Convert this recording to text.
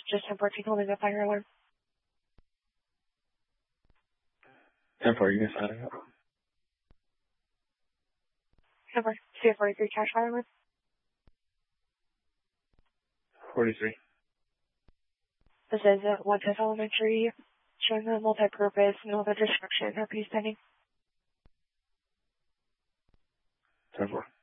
Just 1014 holding the fire alarm. 10-4, you can sign it up. 10-4, CF43 cash fire alarm. 43. This is One Test Elementary, showing the multi-purpose, no other destruction, RP pending. 10-4.